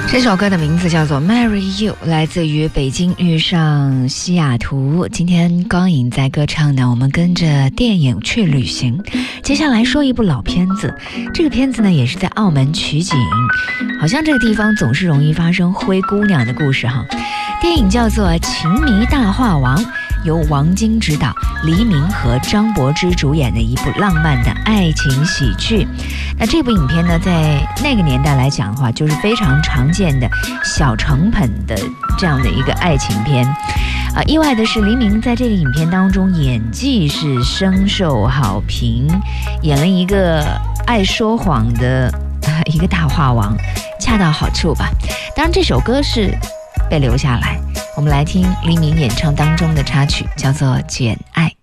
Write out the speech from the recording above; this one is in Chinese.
这首歌的名字叫做 Marry You， 来自于北京遇上西雅图。今天光影在歌唱呢，我们跟着电影去旅行。接下来说一部老片子，这个片子呢也是在澳门取景，好像这个地方总是容易发生灰姑娘的故事哈。电影叫做《情迷大话王》，由王晶执导，黎明和张柏芝主演的一部浪漫的爱情喜剧。那这部影片呢，在那个年代来讲的话，就是非常常见的小成本的这样的一个爱情片。意外的是，黎明在这个影片当中演技是深受好评，演了一个爱说谎的一个大话王，恰到好处吧。当然，这首歌是被留下来，我们来听黎明演唱当中的插曲，叫做《简爱》。